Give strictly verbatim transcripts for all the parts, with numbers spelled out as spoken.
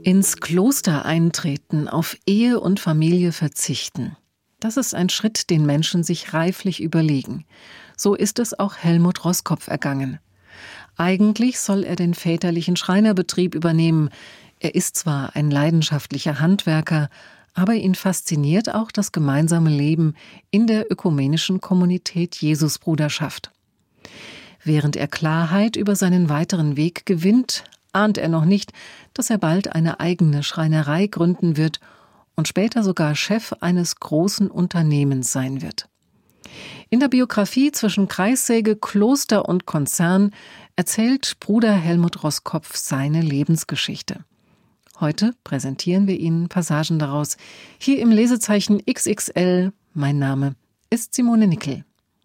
Ins Kloster eintreten, auf Ehe und Familie verzichten. Das ist ein Schritt, den Menschen sich reiflich überlegen. So ist es auch Helmut Roskopf ergangen. Eigentlich soll er den väterlichen Schreinerbetrieb übernehmen. Er ist zwar ein leidenschaftlicher Handwerker, aber ihn fasziniert auch das gemeinsame Leben in der ökumenischen Kommunität Jesusbruderschaft. Während er Klarheit über seinen weiteren Weg gewinnt, ahnt er noch nicht, dass er bald eine eigene Schreinerei gründen wird und später sogar Chef eines großen Unternehmens sein wird. In der Biografie zwischen Kreissäge, Kloster und Konzern erzählt Bruder Helmut Roskopf seine Lebensgeschichte. Heute präsentieren wir Ihnen Passagen daraus, hier im Lesezeichen X X L. Mein Name ist Simone Nickel.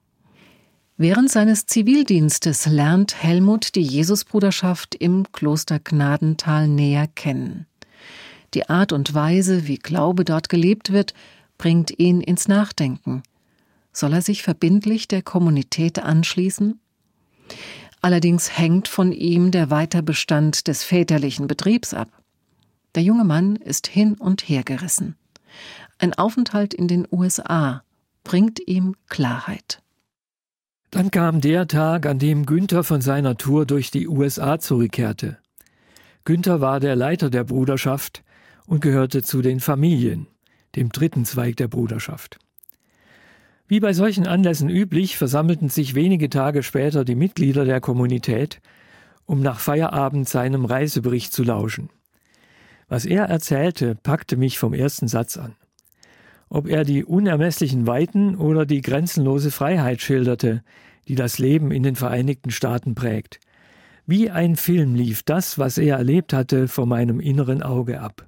Während seines Zivildienstes lernt Helmut die Jesusbruderschaft im Kloster Gnadental näher kennen. Die Art und Weise, wie Glaube dort gelebt wird, bringt ihn ins Nachdenken. Soll er sich verbindlich der Kommunität anschließen? Allerdings hängt von ihm der Weiterbestand des väterlichen Betriebs ab. Der junge Mann ist hin und her gerissen. Ein Aufenthalt in den U S A bringt ihm Klarheit. Dann kam der Tag, an dem Günther von seiner Tour durch die U S A zurückkehrte. Günther war der Leiter der Bruderschaft und gehörte zu den Familien, dem dritten Zweig der Bruderschaft. Wie bei solchen Anlässen üblich, versammelten sich wenige Tage später die Mitglieder der Kommunität, um nach Feierabend seinem Reisebericht zu lauschen. Was er erzählte, packte mich vom ersten Satz an. Ob er die unermesslichen Weiten oder die grenzenlose Freiheit schilderte, die das Leben in den Vereinigten Staaten prägt. Wie ein Film lief das, was er erlebt hatte, vor meinem inneren Auge ab.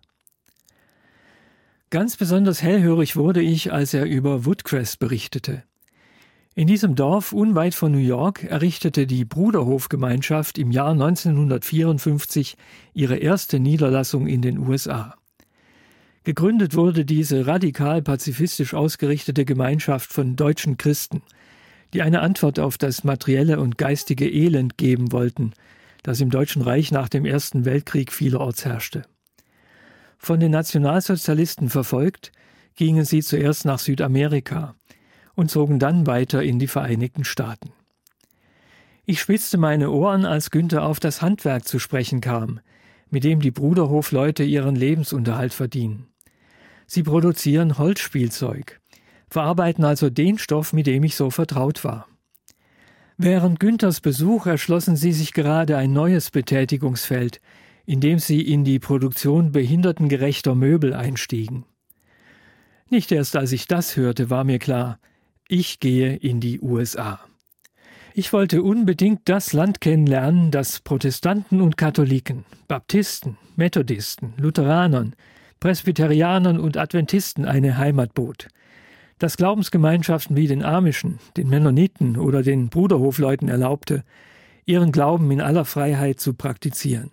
Ganz besonders hellhörig wurde ich, als er über Woodcrest berichtete. In diesem Dorf unweit von New York errichtete die Bruderhofgemeinschaft im Jahr neunzehnhundertvierundfünfzig ihre erste Niederlassung in den U S A. Gegründet wurde diese radikal pazifistisch ausgerichtete Gemeinschaft von deutschen Christen, die eine Antwort auf das materielle und geistige Elend geben wollten, das im Deutschen Reich nach dem Ersten Weltkrieg vielerorts herrschte. Von den Nationalsozialisten verfolgt, gingen sie zuerst nach Südamerika und zogen dann weiter in die Vereinigten Staaten. Ich spitzte meine Ohren, als Günther auf das Handwerk zu sprechen kam, mit dem die Bruderhofleute ihren Lebensunterhalt verdienen. Sie produzieren Holzspielzeug, verarbeiten also den Stoff, mit dem ich so vertraut war. Während Günthers Besuch erschlossen sie sich gerade ein neues Betätigungsfeld, in dem sie in die Produktion behindertengerechter Möbel einstiegen. Nicht erst als ich das hörte, war mir klar, ich gehe in die U S A. Ich wollte unbedingt das Land kennenlernen, das Protestanten und Katholiken, Baptisten, Methodisten, Lutheranern, Presbyterianern und Adventisten eine Heimat bot, das Glaubensgemeinschaften wie den Amischen, den Mennoniten oder den Bruderhofleuten erlaubte, ihren Glauben in aller Freiheit zu praktizieren.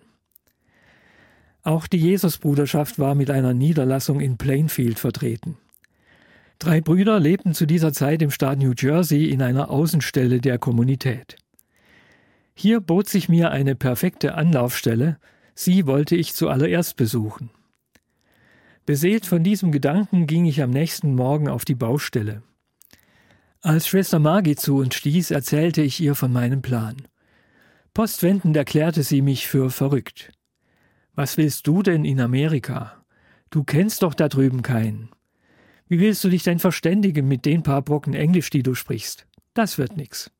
Auch die Jesusbruderschaft war mit einer Niederlassung in Plainfield vertreten. Drei Brüder lebten zu dieser Zeit im Staat New Jersey in einer Außenstelle der Kommunität. Hier bot sich mir eine perfekte Anlaufstelle, sie wollte ich zuallererst besuchen. Beseelt von diesem Gedanken ging ich am nächsten Morgen auf die Baustelle. Als Schwester Margit zu uns stieß, erzählte ich ihr von meinem Plan. Postwendend erklärte sie mich für verrückt. »Was willst du denn in Amerika? Du kennst doch da drüben keinen. Wie willst du dich denn verständigen mit den paar Brocken Englisch, die du sprichst? Das wird nix.«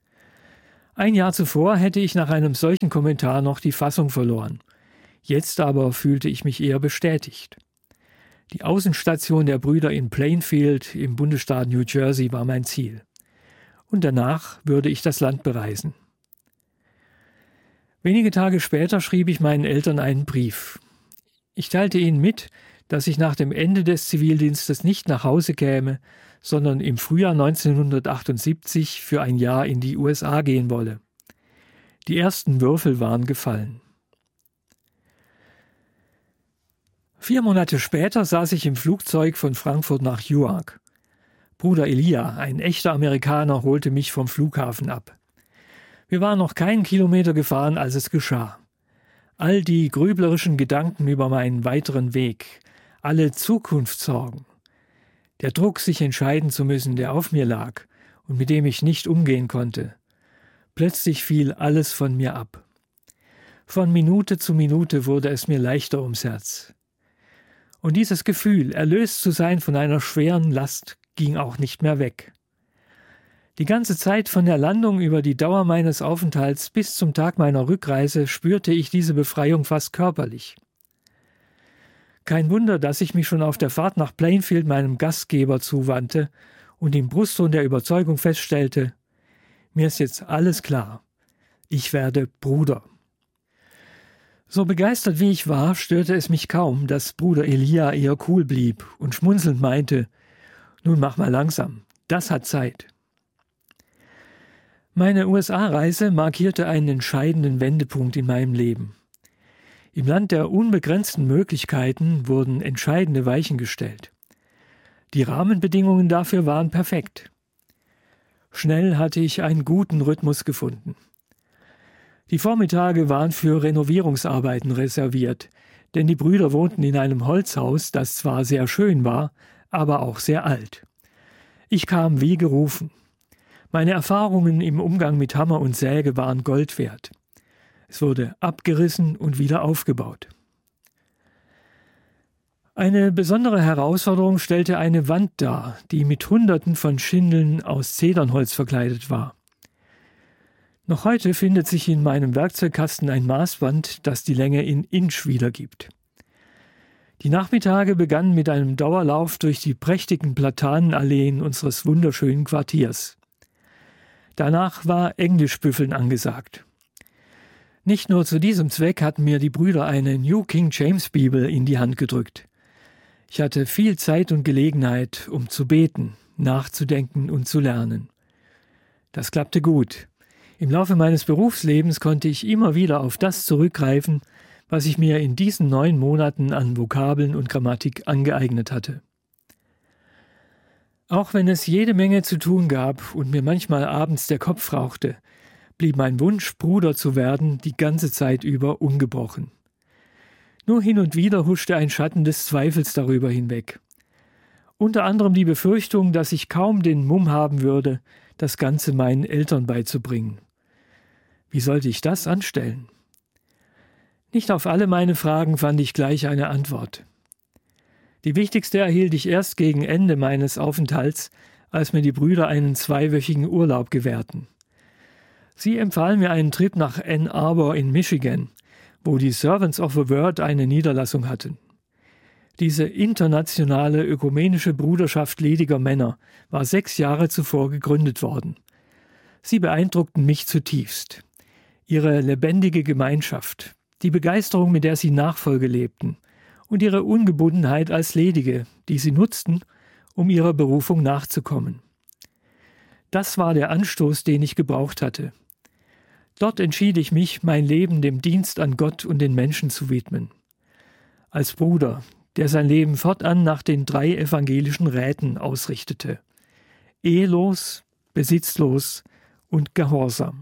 Ein Jahr zuvor hätte ich nach einem solchen Kommentar noch die Fassung verloren. Jetzt aber fühlte ich mich eher bestätigt. Die Außenstation der Brüder in Plainfield im Bundesstaat New Jersey war mein Ziel. Und danach würde ich das Land bereisen. Wenige Tage später schrieb ich meinen Eltern einen Brief. Ich teilte ihnen mit, dass ich nach dem Ende des Zivildienstes nicht nach Hause käme, sondern im Frühjahr neunzehnhundertachtundsiebzig für ein Jahr in die U S A gehen wolle. Die ersten Würfel waren gefallen. Vier Monate später saß ich im Flugzeug von Frankfurt nach Newark. Bruder Elia, ein echter Amerikaner, holte mich vom Flughafen ab. Wir waren noch keinen Kilometer gefahren, als es geschah. All die grüblerischen Gedanken über meinen weiteren Weg, alle Zukunftssorgen, der Druck, sich entscheiden zu müssen, der auf mir lag und mit dem ich nicht umgehen konnte. Plötzlich fiel alles von mir ab. Von Minute zu Minute wurde es mir leichter ums Herz. Und dieses Gefühl, erlöst zu sein von einer schweren Last, ging auch nicht mehr weg. Die ganze Zeit von der Landung über die Dauer meines Aufenthalts bis zum Tag meiner Rückreise spürte ich diese Befreiung fast körperlich. Kein Wunder, dass ich mich schon auf der Fahrt nach Plainfield meinem Gastgeber zuwandte und im Brustton der Überzeugung feststellte, mir ist jetzt alles klar. Ich werde Bruder. So begeistert wie ich war, störte es mich kaum, dass Bruder Elia eher cool blieb und schmunzelnd meinte, nun mach mal langsam, das hat Zeit. Meine U S A-Reise markierte einen entscheidenden Wendepunkt in meinem Leben. Im Land der unbegrenzten Möglichkeiten wurden entscheidende Weichen gestellt. Die Rahmenbedingungen dafür waren perfekt. Schnell hatte ich einen guten Rhythmus gefunden. Die Vormittage waren für Renovierungsarbeiten reserviert, denn die Brüder wohnten in einem Holzhaus, das zwar sehr schön war, aber auch sehr alt. Ich kam wie gerufen. Meine Erfahrungen im Umgang mit Hammer und Säge waren Gold wert. Es wurde abgerissen und wieder aufgebaut. Eine besondere Herausforderung stellte eine Wand dar, die mit Hunderten von Schindeln aus Zedernholz verkleidet war. Noch heute findet sich in meinem Werkzeugkasten ein Maßband, das die Länge in Inch wiedergibt. Die Nachmittage begannen mit einem Dauerlauf durch die prächtigen Platanenalleen unseres wunderschönen Quartiers. Danach war Englischbüffeln angesagt. Nicht nur zu diesem Zweck hatten mir die Brüder eine New King James Bibel in die Hand gedrückt. Ich hatte viel Zeit und Gelegenheit, um zu beten, nachzudenken und zu lernen. Das klappte gut. Im Laufe meines Berufslebens konnte ich immer wieder auf das zurückgreifen, was ich mir in diesen neun Monaten an Vokabeln und Grammatik angeeignet hatte. Auch wenn es jede Menge zu tun gab und mir manchmal abends der Kopf rauchte, blieb mein Wunsch, Bruder zu werden, die ganze Zeit über ungebrochen. Nur hin und wieder huschte ein Schatten des Zweifels darüber hinweg. Unter anderem die Befürchtung, dass ich kaum den Mumm haben würde, das Ganze meinen Eltern beizubringen. Wie sollte ich das anstellen? Nicht auf alle meine Fragen fand ich gleich eine Antwort. Die wichtigste erhielt ich erst gegen Ende meines Aufenthalts, als mir die Brüder einen zweiwöchigen Urlaub gewährten. Sie empfahlen mir einen Trip nach Ann Arbor in Michigan, wo die Servants of the Word eine Niederlassung hatten. Diese internationale ökumenische Bruderschaft lediger Männer war sechs Jahre zuvor gegründet worden. Sie beeindruckten mich zutiefst. Ihre lebendige Gemeinschaft, die Begeisterung, mit der sie Nachfolge lebten, und ihre Ungebundenheit als Ledige, die sie nutzten, um ihrer Berufung nachzukommen. Das war der Anstoß, den ich gebraucht hatte. Dort entschied ich mich, mein Leben dem Dienst an Gott und den Menschen zu widmen. Als Bruder, der sein Leben fortan nach den drei evangelischen Räten ausrichtete: ehelos, besitzlos und gehorsam.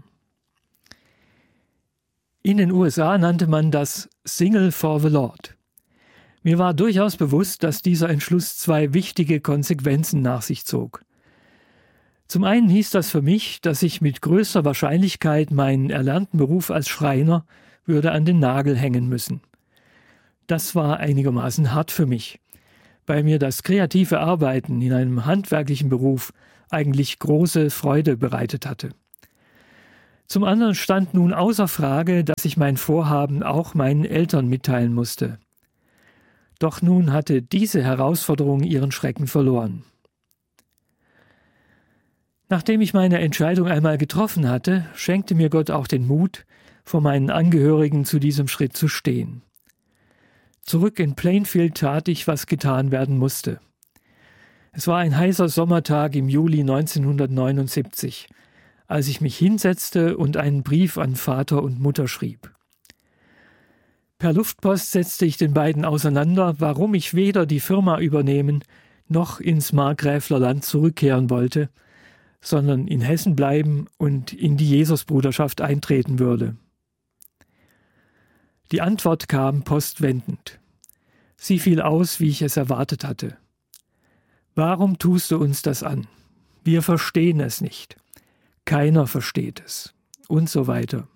In den U S A nannte man das Single for the Lord. Mir war durchaus bewusst, dass dieser Entschluss zwei wichtige Konsequenzen nach sich zog. Zum einen hieß das für mich, dass ich mit größter Wahrscheinlichkeit meinen erlernten Beruf als Schreiner würde an den Nagel hängen müssen. Das war einigermaßen hart für mich, weil mir das kreative Arbeiten in einem handwerklichen Beruf eigentlich große Freude bereitet hatte. Zum anderen stand nun außer Frage, dass ich mein Vorhaben auch meinen Eltern mitteilen musste. Doch nun hatte diese Herausforderung ihren Schrecken verloren. Nachdem ich meine Entscheidung einmal getroffen hatte, schenkte mir Gott auch den Mut, vor meinen Angehörigen zu diesem Schritt zu stehen. Zurück in Plainfield tat ich, was getan werden musste. Es war ein heißer Sommertag im Juli neunzehnhundertneunundsiebzig, als ich mich hinsetzte und einen Brief an Vater und Mutter schrieb. Per Luftpost setzte ich den beiden auseinander, warum ich weder die Firma übernehmen noch ins Markgräflerland zurückkehren wollte, sondern in Hessen bleiben und in die Jesusbruderschaft eintreten würde. Die Antwort kam postwendend. Sie fiel aus, wie ich es erwartet hatte. Warum tust du uns das an? Wir verstehen es nicht. Keiner versteht es. Und so weiter.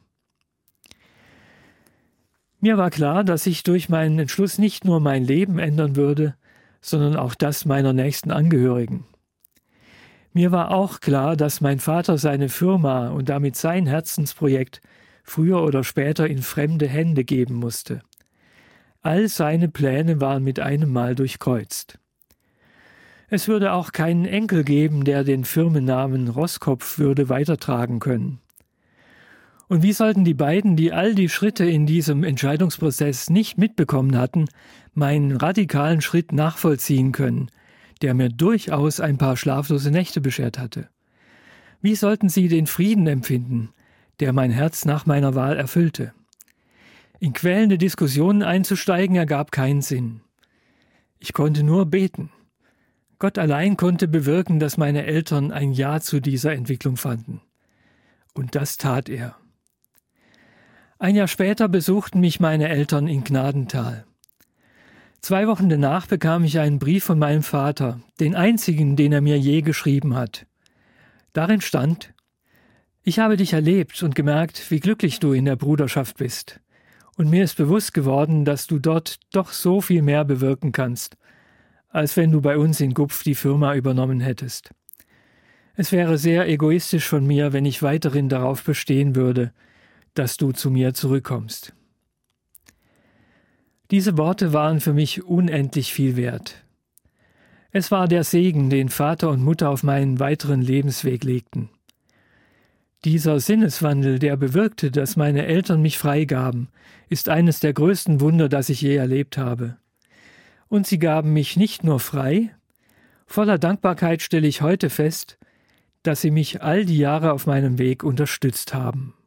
Mir war klar, dass ich durch meinen Entschluss nicht nur mein Leben ändern würde, sondern auch das meiner nächsten Angehörigen. Mir war auch klar, dass mein Vater seine Firma und damit sein Herzensprojekt früher oder später in fremde Hände geben musste. All seine Pläne waren mit einem Mal durchkreuzt. Es würde auch keinen Enkel geben, der den Firmennamen Roskopf würde weitertragen können. Und wie sollten die beiden, die all die Schritte in diesem Entscheidungsprozess nicht mitbekommen hatten, meinen radikalen Schritt nachvollziehen können, der mir durchaus ein paar schlaflose Nächte beschert hatte? Wie sollten sie den Frieden empfinden, der mein Herz nach meiner Wahl erfüllte? In quälende Diskussionen einzusteigen ergab keinen Sinn. Ich konnte nur beten. Gott allein konnte bewirken, dass meine Eltern ein Ja zu dieser Entwicklung fanden. Und das tat er. Ein Jahr später besuchten mich meine Eltern in Gnadenthal. Zwei Wochen danach bekam ich einen Brief von meinem Vater, den einzigen, den er mir je geschrieben hat. Darin stand: Ich habe dich erlebt und gemerkt, wie glücklich du in der Bruderschaft bist. Und mir ist bewusst geworden, dass du dort doch so viel mehr bewirken kannst, als wenn du bei uns in Gupf die Firma übernommen hättest. Es wäre sehr egoistisch von mir, wenn ich weiterhin darauf bestehen würde, dass du zu mir zurückkommst. Diese Worte waren für mich unendlich viel wert. Es war der Segen, den Vater und Mutter auf meinen weiteren Lebensweg legten. Dieser Sinneswandel, der bewirkte, dass meine Eltern mich freigaben, ist eines der größten Wunder, das ich je erlebt habe. Und sie gaben mich nicht nur frei, voller Dankbarkeit stelle ich heute fest, dass sie mich all die Jahre auf meinem Weg unterstützt haben.